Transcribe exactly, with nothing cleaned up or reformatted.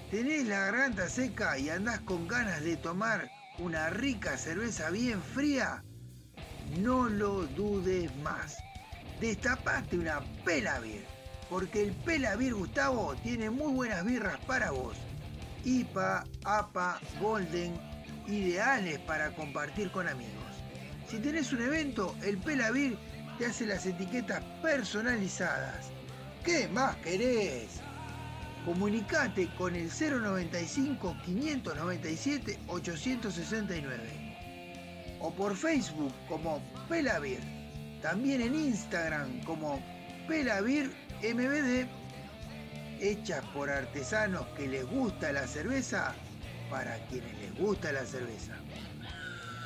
¿Tenés la garganta seca y andás con ganas de tomar una rica cerveza bien fría? No lo dudes más. Destapate una Pela Beer, porque el Pela Beer, Gustavo, tiene muy buenas birras para vos. I P A, A P A, Golden, ideales para compartir con amigos. Si tenés un evento, el Pela Beer te hace las etiquetas personalizadas. ¿Qué más querés? Comunicate con el cero noventa y cinco, quinientos noventa y siete, ochocientos sesenta y nueve o por Facebook como Pela Beer. También en Instagram como Pela Beer M V D. Hechas por artesanos que les gusta la cerveza para quienes les gusta la cerveza.